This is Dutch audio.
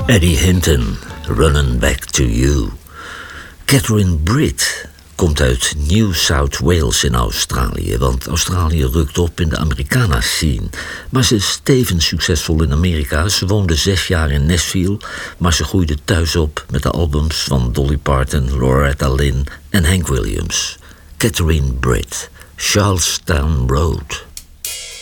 Eddie Hinton, Running Back to You. Catherine Britt komt uit New South Wales in Australië, want Australië rukt op in de Americana-scene. Maar ze is tevens succesvol in Amerika. Ze woonde 6 jaar in Nashville, maar ze groeide thuis op met de albums van Dolly Parton, Loretta Lynn en Hank Williams. Catherine Britt, Charlestown Road.